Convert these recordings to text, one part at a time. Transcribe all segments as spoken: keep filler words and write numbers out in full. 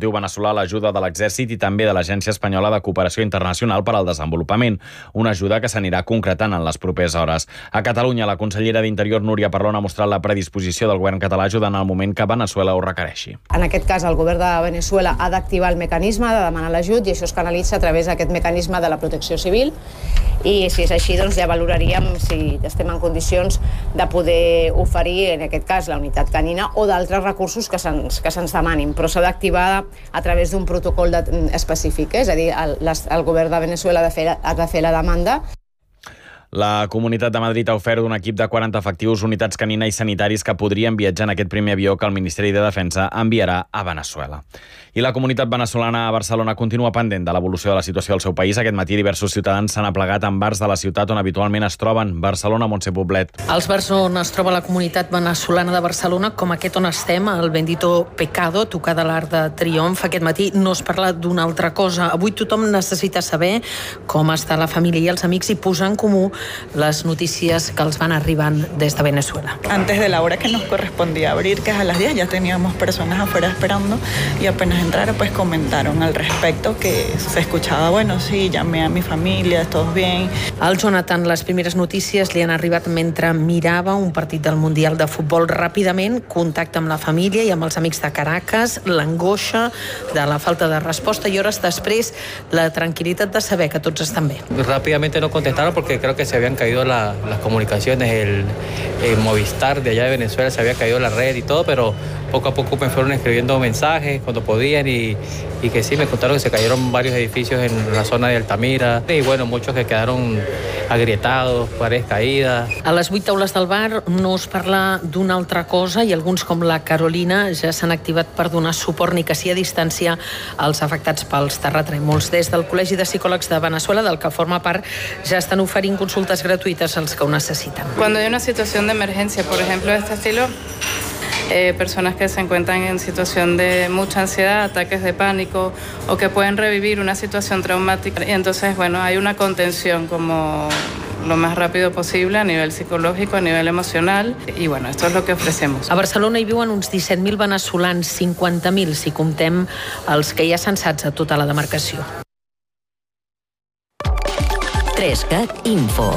l'executiu veneçolà l'ajuda de l'Exèrcit i també de l'Agència Espanyola de Cooperació Internacional per al Desenvolupament, una ajuda que s'anirà concretant en les properes hores. A Catalunya, la consellera d'Interior, Núria Parlon, ha mostrat la predisposició del govern català ajudant al moment que Veneçuela ho requereixi. En aquest cas, el govern de Veneçuela ha d'activar el mecanisme de demanar l'ajut i això es canalitza a través d'aquest mecanisme de la protecció civil. I si és així, doncs ja valoraríem si estem en condicions de poder oferir, en aquest cas, la unitat canina o d'altres recursos que se'ns que se'ns demanin, però s'ha d'activar a través d'un protocol de, específic, eh? És a dir, el, les, el govern de Veneçuela ha de fer, ha de fer la demanda. La Comunitat de Madrid ha ofert un equip de quaranta efectius, unitats canina i sanitaris que podrien viatjar en aquest primer avió que el Ministeri de Defensa enviarà a Veneçuela. I la comunitat veneçolana a Barcelona continua pendent de l'evolució de la situació del seu país. Aquest matí diversos ciutadans s'han aplegat en bars de la ciutat on habitualment es troben. Barcelona, Montse Poblet. Els bars on es troba la comunitat veneçolana de Barcelona, com aquest on estem, el Bendito Pecado, tocar de l'Arc de Triomf. Aquest matí no es parla d'una altra cosa. Avui tothom necessita saber com està la família i els amics i posar en comú las noticias que els van arribant des de Venezuela. Antes de la hora que nos correspondía abrir, que es a las diez, ya teníamos personas afuera esperando y apenas entraron, pues comentaron al respecto que se escuchaba, bueno, sí, llamé a mi familia, todos bien. Al Jonathan, les primeres notícies li han arribat mentre mirava un partit del Mundial de Futbol. Ràpidament, contacte amb la família i amb els amics de Caracas, l'angoixa de la falta de resposta i hores després la tranquil·litat de saber que tots estan bé. Rápidamente no contestaron porque creo que se habían caído la, las comunicaciones, el, el Movistar de allá de Venezuela se había caído la red y todo, pero poco a poco me fueron escribiendo mensajes cuando podían y, y que sí, me contaron que se cayeron varios edificios en la zona de Altamira y bueno, muchos que quedaron agrietados, paredes caídas. A les vuit taules del bar no es parla d'una altra cosa i alguns com la Carolina ja s'han activat per donar suport ni que sigui a distància als afectats pels terratrèmols. Des del Col·legi de Psicòlegs de Veneçuela, del que forma part, ja estan oferint consultes gratuïtes als que ho necessiten. Cuando hay una situación de emergencia, por ejemplo, de este estilo, Eh, personas que se encuentran en situación de mucha ansiedad, ataques de pánico o que pueden revivir una situación traumática. Y entonces, bueno, hay una contención como lo más rápido posible a nivel psicológico, a nivel emocional y bueno, esto es lo que ofrecemos. A Barcelona hi viuen uns disset mil veneçolans, cinquanta mil si comptem els que hi ha censats a tota la demarcació. Trescat Info.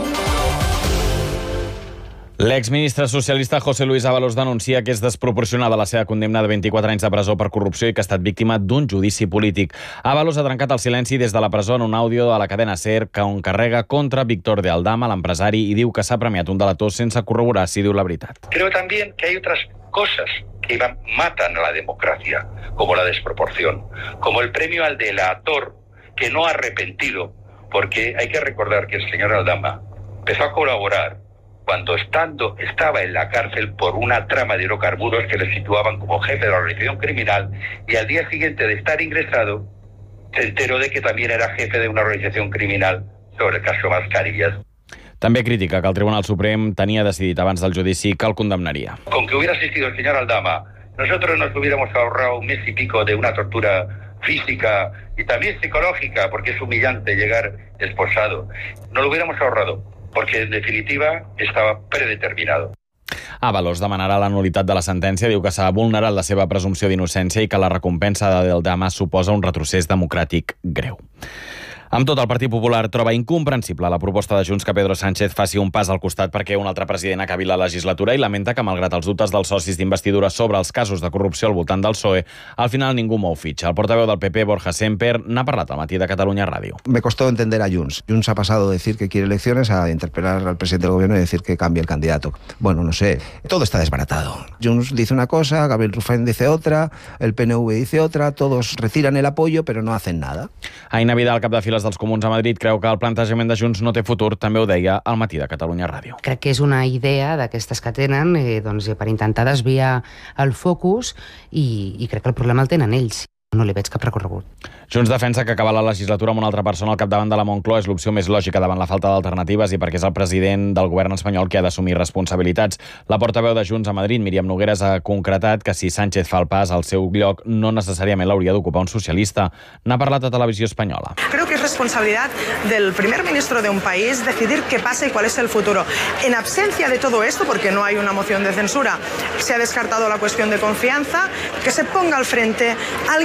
L'exministre socialista José Luis Ábalos denuncia que és desproporcionada la seva condemna de vint-i-quatre anys de presó per corrupció i que ha estat víctima d'un judici polític. Ábalos ha trencat el silenci des de la presó en un àudio a la cadena SER que on carrega contra Víctor de Aldama, l'empresari, i diu que s'ha premiat un delator sense corroborar si diu la veritat. Creo también que hay otras cosas que matan a la democracia, como la desproporción, como el premio al delator que no ha arrepentido, porque hay que recordar que el señor Aldama empezó a colaborar cuando estando, estaba en la cárcel por una trama de hidrocarburos que le situaban como jefe de la organización criminal y al día siguiente de estar ingresado se enteró de que también era jefe de una organización criminal sobre el caso Mascarillas. També critica que el Tribunal Suprem tenia decidit abans del judici que el condemnaria. Con que hubiera asistido el señor Aldama, nosotros nos hubiéramos ahorrado un mes y pico de una tortura física y también psicológica, porque es humillante llegar esposado. No lo hubiéramos ahorrado, porque en definitiva estava predeterminado. Ábalos demanarà la nul·litat de la sentència, diu que s'ha vulnerat la seva presumpció d'innocència i que la recompensa de Aldama suposa un retrocés democràtic greu. Amb tot, el Partit Popular troba incomprensible la proposta de Junts que Pedro Sánchez faci un pas al costat perquè un altre president acabi la legislatura i lamenta que, malgrat els dubtes dels socis d'investidura sobre els casos de corrupció al voltant del P S O E, al final ningú mou fitxa. El portaveu del P P, Borja Semper, n'ha parlat al matí de Catalunya Ràdio. Me costó entender a Junts. Junts ha pasado de decir que quiere elecciones a interpelar al presidente del gobierno y decir que cambie el candidato. Bueno, no sé, todo está desbaratado. Junts dice una cosa, Gabriel Rufén dice otra, el P N V dice otra, todos retiran el apoyo pero no hacen nada. Aina Vidal, cap de files dels Comuns a Madrid, creu que el plantejament de Junts no té futur. També ho deia al matí de Catalunya Ràdio. Crec que és una idea d'aquestes que tenen eh, doncs, per intentar desviar el focus i, i crec que el problema el tenen ells. No li veig cap recorregut. Junts defensa que acabar la legislatura amb una altra persona al capdavant de la Moncloa és l'opció més lògica davant la falta d'alternatives i perquè és el president del govern espanyol qui ha d'assumir responsabilitats. La portaveu de Junts a Madrid, Míriam Nogueras, ha concretat que si Sánchez fa el pas al seu lloc no necessàriament l'hauria d'ocupar un socialista. N'ha parlat a Televisió Espanyola. Creo que es responsabilidad del primer ministro de un país decidir qué pasa y cuál es el futuro. En absencia de todo esto, porque no hay una moción de censura, se ha descartado la cuestión de confianza, que se ponga al frente alguien